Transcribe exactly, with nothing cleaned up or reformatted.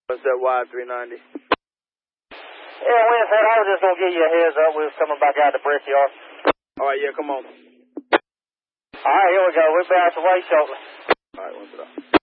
What's that Y three ninety? Yeah, Winston, I was just going to give you a heads up. We was coming back out of the brickyard. All right, yeah, come on. All right, here we go. We'll be out the way shortly. All right, what's it up?